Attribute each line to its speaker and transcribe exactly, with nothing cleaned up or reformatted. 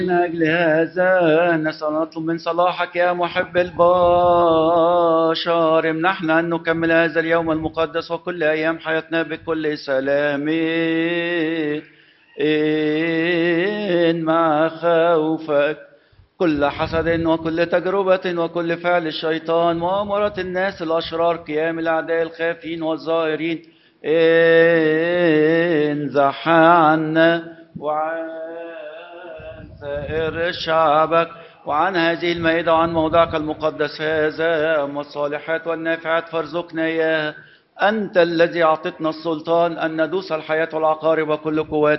Speaker 1: من أجل هذا نسأل نطلب من صلاحك يا محب البشر امنحنا أن نكمل هذا اليوم المقدس وكل أيام حياتنا بكل سلام إن مع خوفك كل حسد وكل تجربة وكل فعل الشيطان مؤامرة الناس الأشرار قيام الأعداء الخافين والظاهرين انزح عنا وعن سائر شعبك وعن هذه المائدة وعن موضعك المقدس هذا أما الصالحات والنافعات فارزقنا إياها أنت الذي أعطتنا السلطان أن ندوس الحياة والعقارب وكل قوات